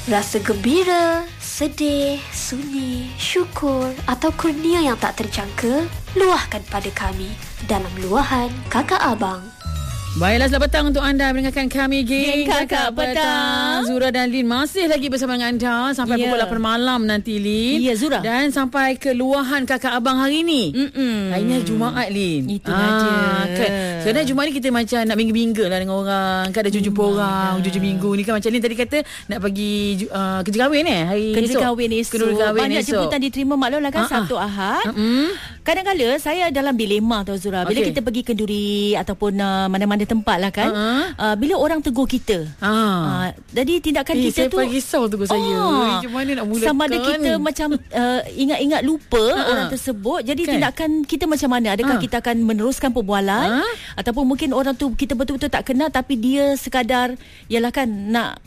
Rasa gembira, sedih, sunyi, syukur atau kurnia yang tak terjangka, luahkan pada kami dalam luahan Kakak Abang. Baiklah, selamat petang untuk anda mendengarkan kami Geng Kakak Petang. Zura dan Lin masih lagi bersama dengan anda sampai pukul 8 malam nanti, Lin. Ya, Zura. Dan sampai ke luahan Kakak Abang hari ni. Hari ni hari Jumaat, Lin. Itulah dia. Kan. Sebenarnya Jumaat ni kita macam nak bingga-bingga lah dengan orang. Kan ada jumpa orang hujung minggu ni kan. Macam Lin tadi kata nak pergi kerja kahwin hari kerja esok. kahwin esok. Banyak esok. jemputan diterima, maklum lah kan, Sabtu Ahad. Kadang-kadang saya dalam dilema tau, Zura. Bila kita pergi kenduri ataupun mana-mana tempat lah kan, bila orang tegur kita, jadi tindakan kita saya tu pagi risau tegur saya. Macam mana nak mulakan? Sama ada kita macam ingat-ingat lupa orang tersebut. Jadi kan? tindakan kita macam mana? Adakah kita akan meneruskan perbualan, ataupun mungkin orang tu kita betul-betul tak kenal, tapi dia sekadar ialah kan nak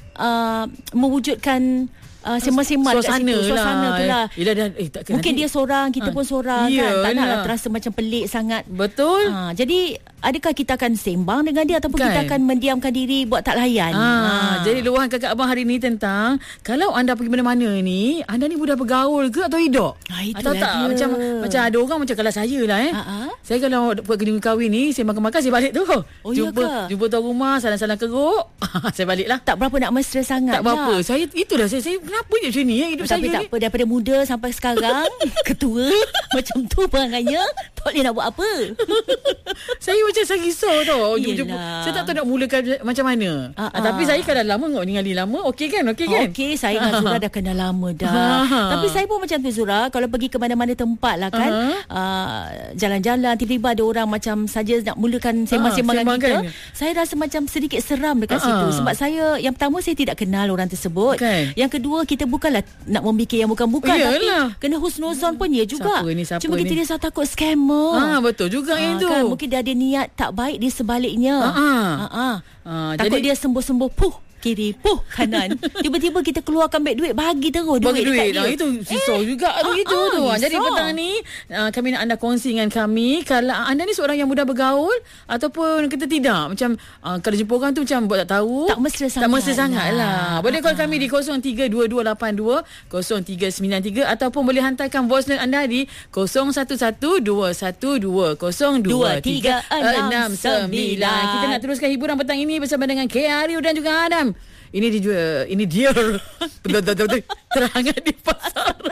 mewujudkan sembang-sembang suasana tu lah. Mungkin dia seorang, kita pun seorang kan. Tak naklah terasa macam pelik sangat. Betul. Jadi adakah kita akan sembang dengan dia ataupun kita akan mendiamkan diri buat tak layan? Jadi luahan Kakak Abang hari ni tentang kalau anda pergi mana-mana ni, anda ni mudah bergaul ke atau tidak? Atau tak? Macam ada orang macam kalau saya lah saya kalau buat kerja kahwin ni, saya makan-makan saya balik tu. Jumpa tuan rumah, salam-salam keruk, saya balik lah. Tak berapa nak mesra sangat. Tak berapa. Saya itulah saya kenapa je macam ni hidup tapi saya tak apa, daripada muda sampai sekarang ketua macam tu perangannya, tak boleh nak buat apa. Saya macam saya risau tau. Saya tak tahu nak mulakan macam mana. Tapi saya kan dah lama kot dengan Lin lama. Okey kan? Okey, saya dengan Zura dah kenal lama dah. Tapi saya pun macam tu, Zura. Kalau pergi ke mana-mana tempat lah kan, jalan-jalan, tiba-tiba ada orang macam saja nak mulakan sembang-sembangan kita, saya rasa macam sedikit seram dekat situ. Sebab saya, yang pertama, saya tidak kenal orang tersebut. Yang kedua, kita bukanlah nak memikir yang bukan-bukan. Tapi kena husnuzon pun ya juga. Cuma kita rasa takut scammer. Betul juga itu. Kan, mungkin dia ada niat tak baik di sebaliknya. Takut dia sembuh-sembuh kiri, kanan. Tiba-tiba kita keluarkan duit, bagi terus duit dekat dia. Itu risau juga tu. Jadi petang ni kami nak anda kongsi dengan kami, kalau anda ni seorang yang mudah bergaul ataupun kita tidak. Macam kalau jumpa orang tu macam buat tak tahu, tak mesra sangat lah. Boleh call kami di 032282 0393 ataupun boleh hantarkan voice note anda di 0112120239. Kita nak teruskan hiburan petang ini bersama dengan KRU dan juga Adam. Ini dia terangan di pasar.